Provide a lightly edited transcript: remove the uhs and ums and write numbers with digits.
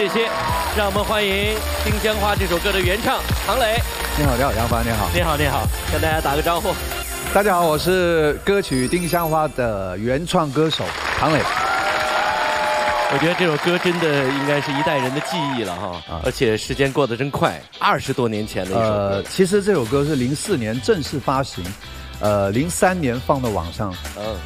谢，让我们欢迎《丁香花》这首歌的原唱唐磊。 你好，杨帆，你好。 你好，你好，跟大家打个招呼。 大家好，我是歌曲《丁香花》的原创歌手唐磊。 我觉得这首歌真的应该是一代人的记忆了哈，而且时间过得真快，20多年前的一首歌。 其实这首歌是04年正式发行，03年放到网上，